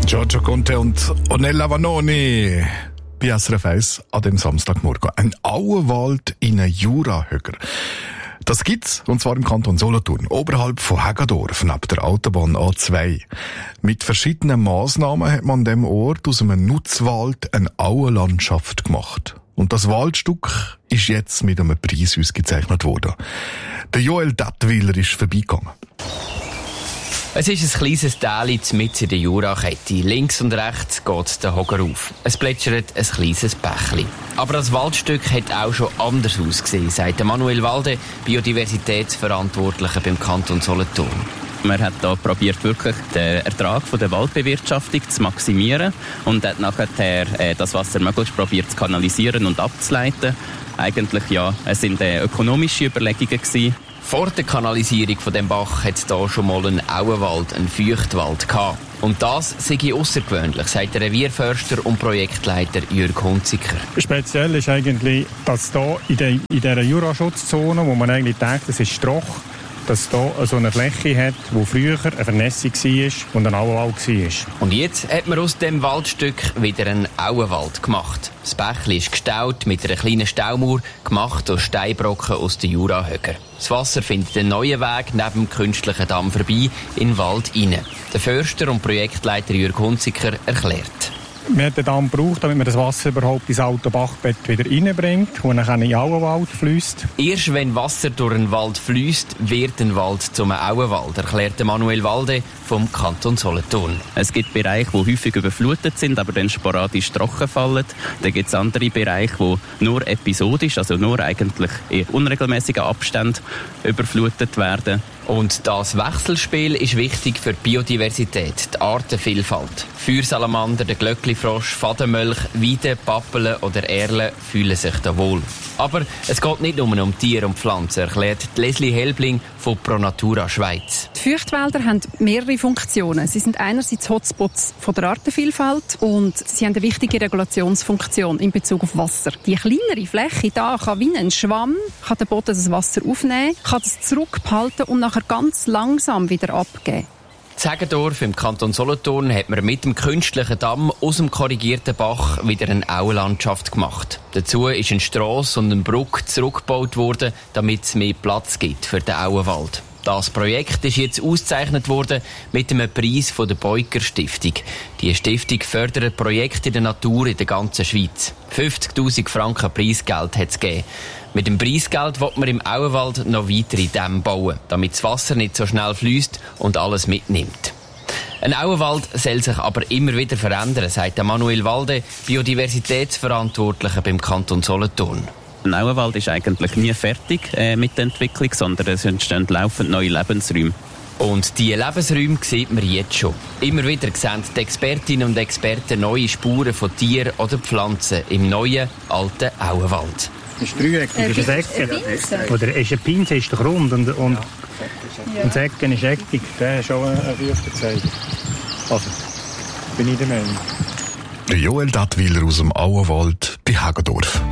Giorgio Conte und Ornella Vanoni bei SRF 1 an dem Samstagmorgen. Ein Auenwald in einem Jurahöcker. Das gibt's, und zwar im Kanton Solothurn, oberhalb von Hagedorf, neben der Autobahn A2. Mit verschiedenen Massnahmen hat man an diesem Ort aus einem Nutzwald eine Auenlandschaft gemacht. Und das Waldstück ist jetzt mit einem Preis ausgezeichnet worden. Der Joel Dattwiller ist vorbeigegangen. Es ist ein kleines Tal mitten in der Jurakette. Links und rechts geht der Hocker auf. Es plätschert ein kleines Bächli. Aber das Waldstück hat auch schon anders ausgesehen, sagt Manuel Walde, Biodiversitätsverantwortlicher beim Kanton Solothurn. Man hat da probiert, wirklich den Ertrag von der Waldbewirtschaftung zu maximieren und hat nachher das Wasser möglichst probiert zu kanalisieren und abzuleiten. Eigentlich ja, es sind ökonomische Überlegungen gewesen. Vor der Kanalisierung von dem Bach hat es hier schon mal einen Auenwald, einen Feuchtwald gehabt. Und das sei außergewöhnlich, sagt der Revierförster und Projektleiter Jürg Hunziker. Speziell ist eigentlich, dass hier in dieser Juraschutzzone, wo man eigentlich denkt, das ist Stroch, dass hier so eine Fläche hat, wo früher eine Vernässung war und ein Auenwald war. Und jetzt hat man aus dem Waldstück wieder einen Auenwald gemacht. Das Bächli ist gestaut mit einer kleinen Staumauer, gemacht aus Steinbrocken aus den Jurahöcker. Das Wasser findet einen neuen Weg neben dem künstlichen Damm vorbei in den Wald rein. Der Förster und Projektleiter Jürg Hunziker erklärt. Wir haben den Damm gebraucht, damit man das Wasser überhaupt ins alte Bachbett wieder reinbringt, wo dann in den Auenwald fließt. Erst wenn Wasser durch einen Wald fließt, wird ein Wald zum Auenwald, erklärte Manuel Walde vom Kanton Solothurn. Es gibt Bereiche, die häufig überflutet sind, aber dann sporadisch trocken fallen. Dann gibt es andere Bereiche, die nur episodisch, also nur eigentlich in unregelmäßigen Abständen überflutet werden. Und das Wechselspiel ist wichtig für die Biodiversität, die Artenvielfalt. Feuersalamander, der Glöcklifrosch, Fadenmölch, Weiden, Pappeln oder Erlen fühlen sich da wohl. Aber es geht nicht nur um Tiere und Pflanzen, erklärt Leslie Helbling von Pro Natura Schweiz. Die Feuchtwälder haben mehrere Funktionen. Sie sind einerseits Hotspots von der Artenvielfalt und sie haben eine wichtige Regulationsfunktion in Bezug auf Wasser. Die kleinere Fläche da kann wie ein Schwamm, kann der Boden das Wasser aufnehmen, kann es zurückbehalten und nachher ganz langsam wieder abgeben. In Hagedorf im Kanton Solothurn hat man mit dem künstlichen Damm aus dem korrigierten Bach wieder eine Auenlandschaft gemacht. Dazu ist eine Strasse und eine Brücke zurückgebaut worden, damit es mehr Platz gibt für den Auenwald. Das Projekt ist jetzt ausgezeichnet worden mit einem Preis von der Beuker Stiftung. Die Stiftung fördert Projekte in der Natur in der ganzen Schweiz. 50'000 Franken Preisgeld hat es gegeben. Mit dem Preisgeld will man im Auenwald noch weitere Dämme bauen, damit das Wasser nicht so schnell fließt und alles mitnimmt. Ein Auenwald soll sich aber immer wieder verändern, sagt Manuel Walde, Biodiversitätsverantwortlicher beim Kanton Solothurn. Ein Auenwald ist eigentlich nie fertig mit der Entwicklung, sondern es entstehen laufend neue Lebensräume. Und diese Lebensräume sieht man jetzt schon. Immer wieder sehen die Expertinnen und Experten neue Spuren von Tieren oder Pflanzen im neuen, alten Auenwald. Ist dreieckig, ist ein Ecken. Oder ist ein Pinse, ist doch rund und das Ecken ist eckig. Der ist schon ein Feuchtezeichen. Also, bin ich der Meinung. Joel Dattwiller aus dem Auenwald bei Hagedorf.